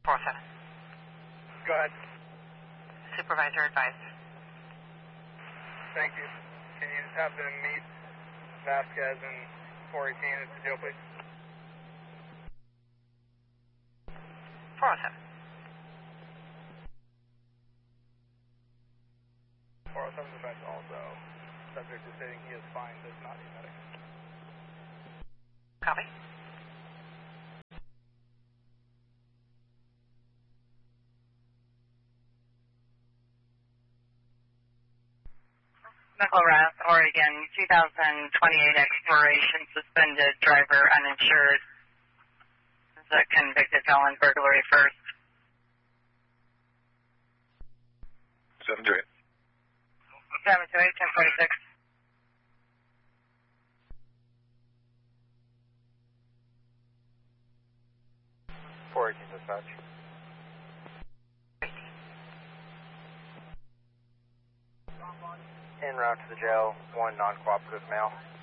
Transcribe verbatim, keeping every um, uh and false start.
four seven. Go ahead. Supervisor advised. Thank you. Can you just have them meet Vasquez and four eighteen at the jail, please? four oh seven. four oh seven defense also. Subject is stating he is fine, does not need medic. Copy. McElrath, Oregon, two thousand twenty-eight expiration, suspended, driver uninsured. This is a convicted felon, burglary first. seven two eight. seven two eight, ten forty-six. four eighteen dispatch. En route to the jail, one non-cooperative male.